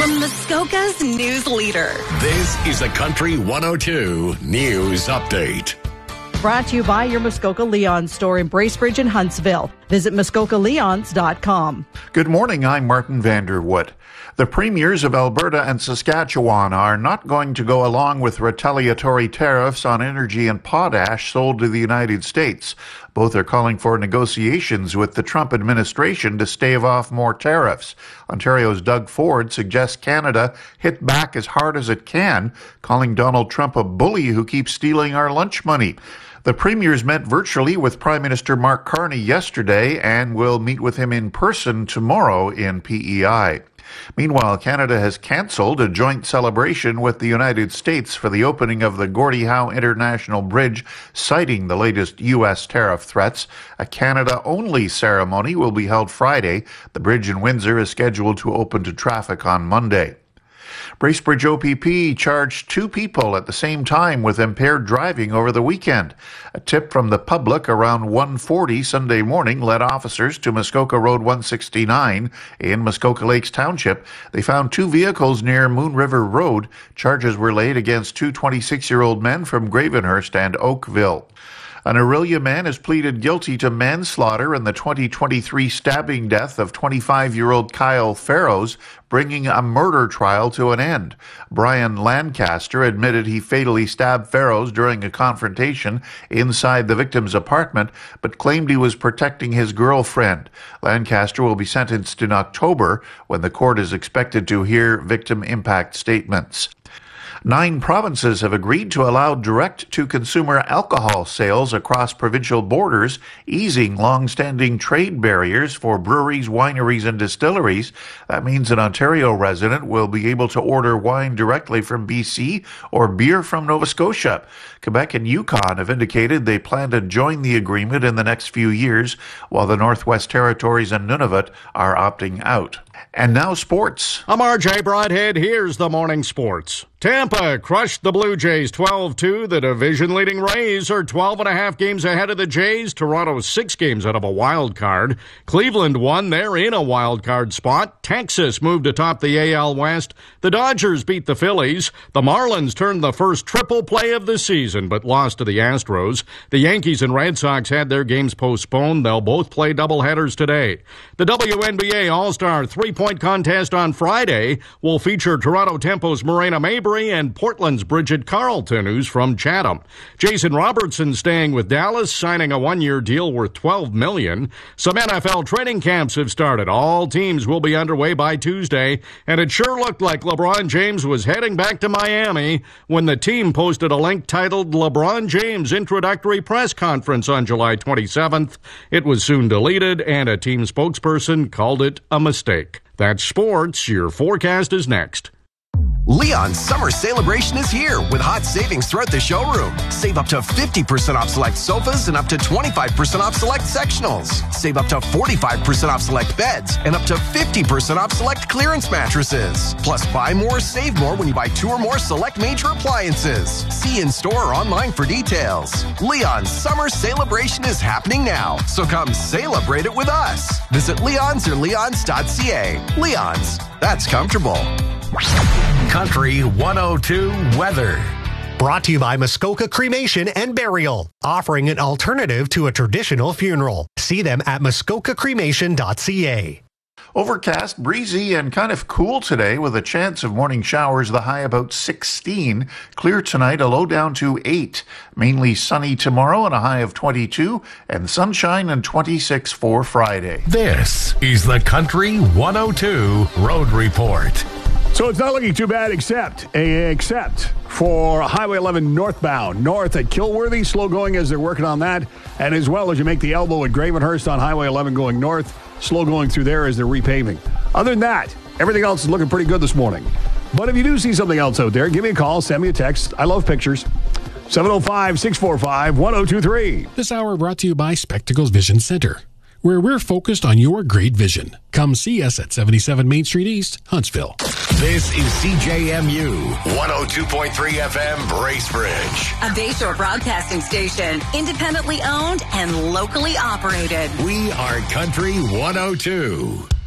Muskoka's news leader. This is the Country 102 News Update. Brought to you by your Muskoka Leon's store in Bracebridge and Huntsville. Visit MuskokaLeons.com. Good morning, I'm Martin Vanderwood. The premiers of Alberta and Saskatchewan are not going to go along with retaliatory tariffs on energy and potash sold to the United States. Both are calling for negotiations with the Trump administration to stave off more tariffs. Ontario's Doug Ford suggests Canada hit back as hard as it can, calling Donald Trump a bully who keeps stealing our lunch money. The premiers met virtually with Prime Minister Mark Carney yesterday and will meet with him in person tomorrow in PEI. Meanwhile, Canada has cancelled a joint celebration with the United States for the opening of the Gordie Howe International Bridge, citing the latest U.S. tariff threats. A Canada-only ceremony will be held Friday. The bridge in Windsor is scheduled to open to traffic on Monday. Bracebridge OPP charged 2 people at the same time with impaired driving over the weekend. A tip from the public around 1:40 Sunday morning led officers to Muskoka Road 169 in Muskoka Lakes Township. They found 2 vehicles near Moon River Road. Charges were laid against 2 26-year-old men from Gravenhurst and Oakville. An Orillia man has pleaded guilty to manslaughter in the 2023 stabbing death of 25-year-old Kyle Farrows, bringing a murder trial to an end. Brian Lancaster admitted he fatally stabbed Farrows during a confrontation inside the victim's apartment, but claimed he was protecting his girlfriend. Lancaster will be sentenced in October, when the court is expected to hear victim impact statements. 9 provinces have agreed to allow direct-to-consumer alcohol sales across provincial borders, easing long-standing trade barriers for breweries, wineries, and distilleries. That means an Ontario resident will be able to order wine directly from BC or beer from Nova Scotia. Quebec and Yukon have indicated they plan to join the agreement in the next few years, while the Northwest Territories and Nunavut are opting out. And now sports. I'm RJ Broadhead. Here's the morning sports. Tampa crushed the Blue Jays 12-2. The division-leading Rays are 12.5 games ahead of the Jays. Toronto 6 games out of a wild card. Cleveland won. They're in a wild card spot. Texas moved atop the AL West. The Dodgers beat the Phillies. The Marlins turned the first triple play of the season, but lost to the Astros. The Yankees and Red Sox had their games postponed. They'll both play doubleheaders today. The WNBA All-Star three-point contest on Friday will feature Toronto Tempo's Morena Mabry and Portland's Bridget Carlton, who's from Chatham. Jason Robertson staying with Dallas, signing a 1-year deal worth $12 million. Some NFL training camps have started. All teams will be underway by Tuesday, and it sure looked like LeBron James was heading back to Miami when the team posted a link titled LeBron James Introductory Press Conference on July 27th. It was soon deleted, and a team spokesperson called it a mistake. That's sports. Your forecast is next. Leon's summer celebration is here with hot savings throughout the showroom. Save up to 50% off select sofas and up to 25% off select sectionals. Save up to 45% off select beds and up to 50% off select clearance mattresses. Plus, buy more, save more when you buy 2 or more select major appliances. See in store or online for details. Leon's summer celebration is happening now, so come celebrate it with us. Visit Leon's or leons.ca. Leon's, that's comfortable. Country 102 weather. Brought to you by Muskoka Cremation and Burial, offering an alternative to a traditional funeral. See them at muskokacremation.ca. Overcast, breezy, and kind of cool today with a chance of morning showers, the high about 16. Clear tonight, a low down to 8. Mainly sunny tomorrow and a high of 22. And sunshine and 26 for Friday. This is the Country 102 Road Report. So it's not looking too bad except for Highway 11 northbound, north at Kilworthy, slow going as they're working on that, and as well as you make the elbow at Gravenhurst on Highway 11 going north, slow going through there as they're repaving. Other than that, everything else is looking pretty good this morning. But if you do see something else out there, give me a call, send me a text. I love pictures. 705-645-1023. This hour brought to you by Spectacles Vision Center, where we're focused on your great vision. Come see us at 77 Main Street East, Huntsville. This is CJMU 102.3 FM Bracebridge. A Bayshore broadcasting station, independently owned and locally operated. We are Country 102.